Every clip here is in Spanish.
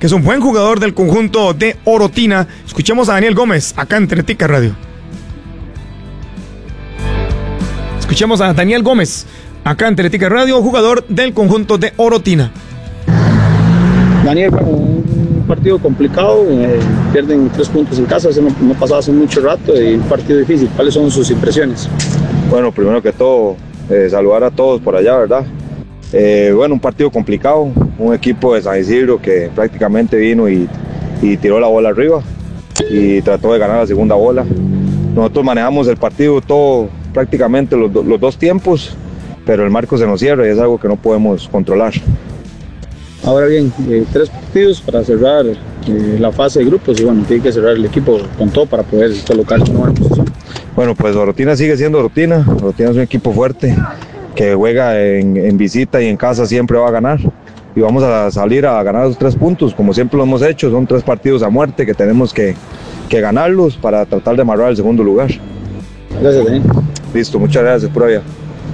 que es un buen jugador del conjunto de Orotina. Escuchemos a Daniel Gómez, acá en Teletica Radio. Escuchemos a Daniel Gómez, acá en Teletica Radio, jugador del conjunto de Orotina. Daniel, bueno, un partido complicado, pierden 3 puntos en casa, eso no pasaba hace mucho rato, y un partido difícil. ¿Cuáles son sus impresiones? Bueno, primero que todo, saludar a todos por allá, ¿verdad? Bueno, un partido complicado, un equipo de San Isidro que prácticamente vino y tiró la bola arriba y trató de ganar la segunda bola. Nosotros manejamos el partido todo, prácticamente los 2 tiempos, pero el marco se nos cierra y es algo que no podemos controlar. Ahora bien, 3 partidos para cerrar la fase de grupos y bueno, tiene que cerrar el equipo con todo para poder colocarse en una buena posición. Bueno, pues Orotina sigue siendo Orotina. Orotina es un equipo fuerte que juega en visita y en casa siempre va a ganar. Y vamos a salir a ganar los 3 puntos, como siempre lo hemos hecho. Son 3 partidos a muerte que tenemos que ganarlos para tratar de amarrar el segundo lugar. Gracias, Daniel. Listo, muchas gracias, por allá.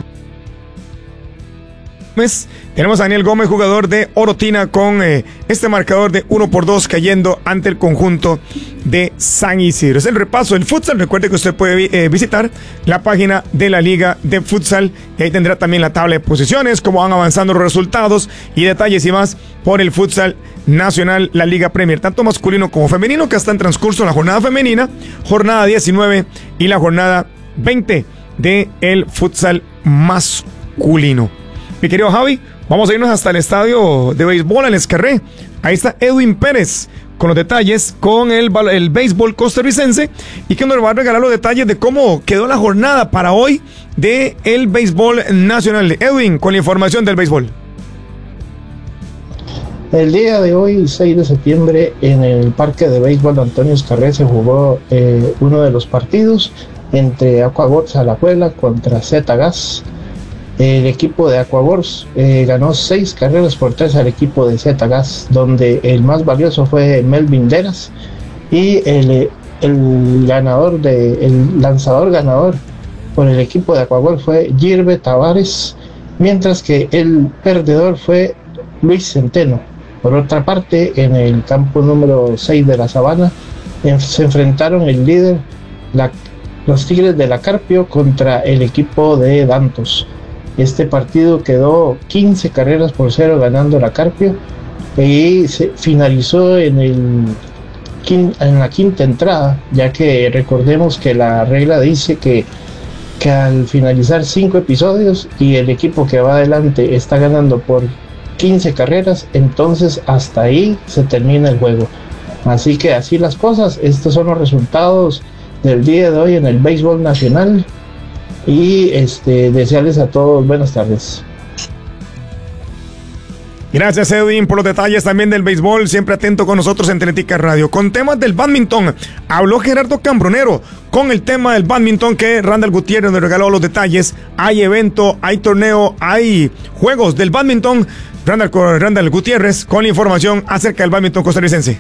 Tenemos a Daniel Gómez, jugador de Orotina, con este marcador de 1-2 cayendo ante el conjunto de San Isidro. Es el repaso del futsal. Recuerde que usted puede visitar la página de la Liga de Futsal y ahí tendrá también la tabla de posiciones, cómo van avanzando los resultados y detalles y más por el futsal nacional, la Liga Premier, tanto masculino como femenino, que está en transcurso la jornada femenina, jornada 19 y la jornada 20 del futsal masculino. Mi querido Javi, vamos a irnos hasta el estadio de béisbol, al Escarré. Ahí está Edwin Pérez con los detalles, con el béisbol costarricense, y que nos va a regalar los detalles de cómo quedó la jornada para hoy del béisbol nacional. Edwin, con la información del béisbol. El día de hoy, 6 de septiembre, en el Parque de Béisbol de Antonio Escarré se jugó uno de los partidos entre Aquaborts Alajuela contra Z-Gas. El equipo de Aquaborts ganó 6 carreras por 3 al equipo de Z-Gas, donde el más valioso fue Melvin Deras, y el lanzador ganador por el equipo de Aquaborts fue Girbe Tavares, mientras que el perdedor fue Luis Centeno. Por otra parte, en el campo número 6 de la Sabana se enfrentaron el líder, los Tigres de la Carpio, contra el equipo de Dantos. Este partido quedó 15 carreras por 0 ganando la Carpio y se finalizó en la quinta entrada, ya que recordemos que la regla dice que al finalizar 5 episodios y el equipo que va adelante está ganando por 15 carreras, entonces hasta ahí se termina el juego. Así que así las cosas. Estos son los resultados del día de hoy en el béisbol nacional. Y desearles a todos buenas tardes. Gracias, Edwin, por los detalles también del béisbol, siempre atento con nosotros en Teletica Radio. Con temas del bádminton, habló Gerardo Cambronero con el tema del bádminton, que Randall Gutiérrez nos regaló los detalles. Hay evento, hay torneo, hay juegos del bádminton. Randall Gutiérrez con la información acerca del bádminton costarricense.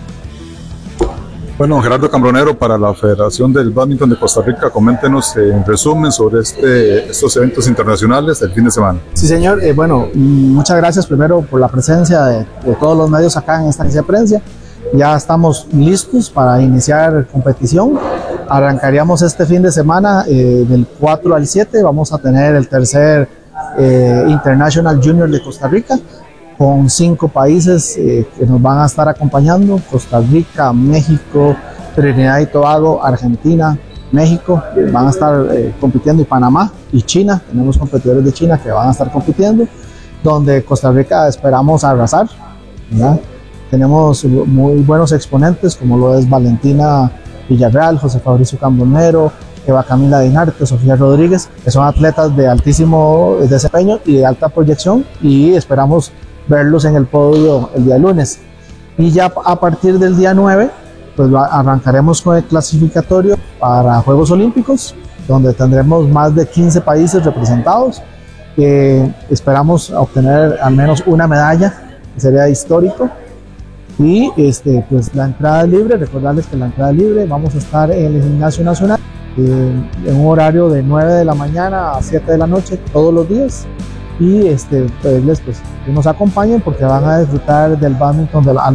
Bueno, Gerardo Cambronero, para la Federación del Bádminton de Costa Rica, coméntenos en resumen sobre estos eventos internacionales del fin de semana. Sí, señor. Bueno, muchas gracias primero por la presencia de todos los medios acá en esta agencia de prensa. Ya estamos listos para iniciar competición. Arrancaríamos este fin de semana del 4 al 7. Vamos a tener el tercer International Junior de Costa Rica, con 5 países que nos van a estar acompañando: Costa Rica, México, Trinidad y Tobago, Argentina, México, van a estar compitiendo, y Panamá y China. Tenemos competidores de China que van a estar compitiendo, donde Costa Rica esperamos arrasar, ¿verdad? Tenemos muy buenos exponentes, como lo es Valentina Villarreal, José Fabricio Cambronero, Eva Camila Dinarte, Sofía Rodríguez, que son atletas de altísimo desempeño y de alta proyección, y esperamos verlos en el podio el día lunes. Y ya a partir del día 9, pues arrancaremos con el clasificatorio para Juegos Olímpicos, donde tendremos más de 15 países representados. Esperamos obtener al menos una medalla, que sería histórico. Y pues la entrada es libre. Recordarles que la entrada es libre. Vamos a estar en el Gimnasio Nacional en un horario de 9 de la mañana a 7 de la noche todos los días. Y pedirles pues que nos acompañen, porque van a disfrutar del bádminton